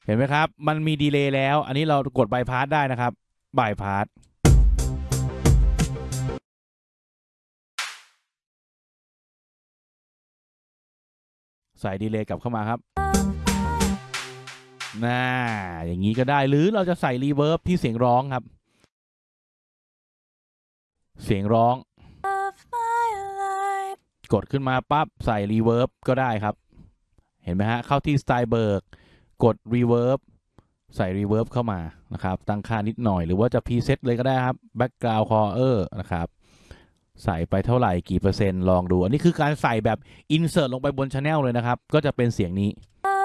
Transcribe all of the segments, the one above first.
เห็นไหมครับมันมีดีเลย์แล้วอันนี้เรากดบายพาสได้นะครับบายพาสใส่ดีเลย์กลับเข้ามาครับน่าอย่างนี้ก็ได้หรือเราจะใส่รีเวิร์บที่เสียงร้องครับเสียงร้องกดขึ้นมาปั๊บใส่รีเวิร์บก็ได้ครับเห็นไหมฮะเข้าที่สไตล์เบิร์กกดรีเวิร์บใส่รีเวิร์บเข้ามานะครับตั้งค่านิดหน่อยหรือว่าจะพรีเซตเลยก็ได้ครับแบ็กกราวด์คอเออร์นะครับใส่ไปเท่าไหร่กี่เปอร์เซ็นต์ลองดูอันนี้คือการใส่แบบอินเสิร์ตลงไปบนชาแนลเลยนะครับก็จะเป็นเสียงนี้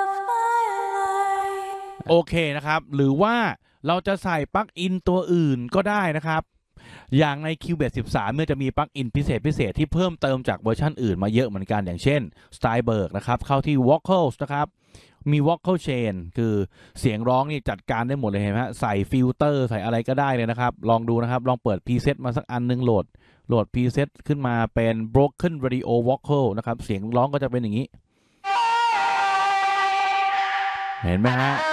โอเคนะครับหรือว่าเราจะใส่ปลั๊กอินตัวอื่นก็ได้นะครับอย่างใน Cubase 13เนี่ยจะมีปลั๊กอินพิเศษที่เพิ่มเติมจากเวอร์ชันอื่นมาเยอะเหมือนกันอย่างเช่น Steinberg นะครับเข้าที่ Vocals นะครับมี Vocal Chain คือเสียงร้องนี่จัดการได้หมดเลยเห็นไหมใส่ฟิลเตอร์ใส่อะไรก็ได้เลยนะครับลองดูนะครับลองเปิด preset มาสักอันนึงโหลด preset ขึ้นมาเป็น Broken Radio Vocal นะครับเสียงร้องก็จะเป็นอย่างนี้เห็นไหมฮะ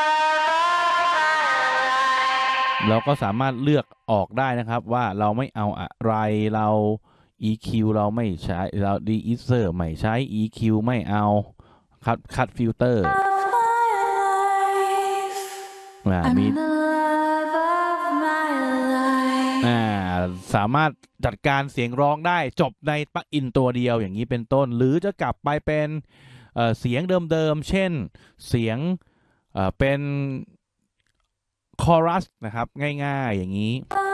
เราก็สามารถเลือกออกได้นะครับว่าเราไม่เอาอะไรเรา EQ เราไม่ใช้เรา De-esser ไม่ใช้ EQ ไม่เอาคัดฟิลเตอร์มีสามารถจัดการเสียงร้องได้จบในปลั๊กอินตัวเดียวอย่างนี้เป็นต้นหรือจะกลับไปเป็นเสียงเดิมๆเช่นเสียงเป็นคอรัสนะครับง่ายๆอย่างนี้